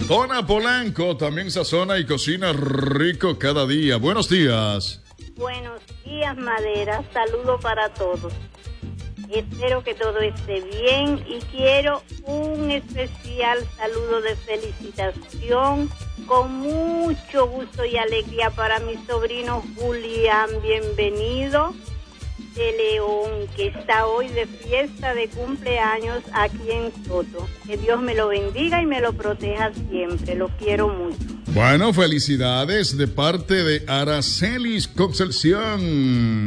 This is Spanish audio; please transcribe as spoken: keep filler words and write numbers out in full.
Dona Polanco también sazona y cocina rico cada día. Buenos días. Buenos días, Madera. Saludo para todos. Espero que todo esté bien y quiero un especial saludo de felicitación con mucho gusto y alegría para mi sobrino Julián. Bienvenido de León, que está hoy de fiesta de cumpleaños aquí en Soto. Que Dios me lo bendiga y me lo proteja siempre. Lo quiero mucho. Bueno, felicidades de parte de Aracelis Concepción.